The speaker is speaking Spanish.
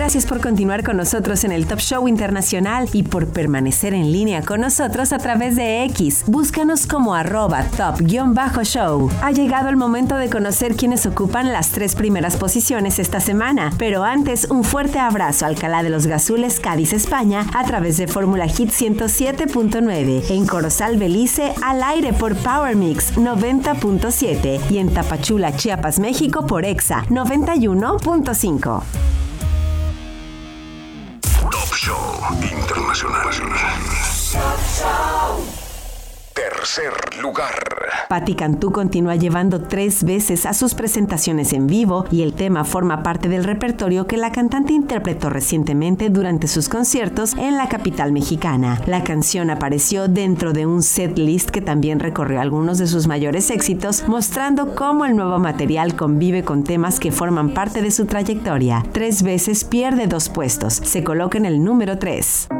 Gracias por continuar con nosotros en el Top Show Internacional y por permanecer en línea con nosotros a través de X. Búscanos como @top_show. Ha llegado el momento de conocer quiénes ocupan las 3 primeras posiciones esta semana. Pero antes, un fuerte abrazo a Alcalá de los Gazules, Cádiz, España, a través de Fórmula Hit 107.9. En Corozal, Belice, al aire por Power Mix 90.7. Y en Tapachula, Chiapas, México, por Exa 91.5. Top Show Internacional. Tercer lugar. Patti Cantú continúa llevando 3 veces a sus presentaciones en vivo y el tema forma parte del repertorio que la cantante interpretó recientemente durante sus conciertos en la capital mexicana. La canción apareció dentro de un set list que también recorrió algunos de sus mayores éxitos, mostrando cómo el nuevo material convive con temas que forman parte de su trayectoria. 3 veces pierde 2 puestos. Se coloca en el número 3.